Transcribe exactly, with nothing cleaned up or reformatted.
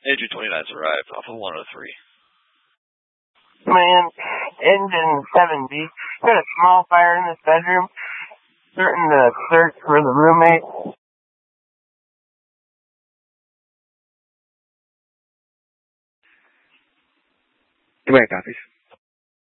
Agent twenty-nine's arrived off of one oh three. Man, engine seven B. Got a small fire in this bedroom. Starting to search for the roommate. Command copies.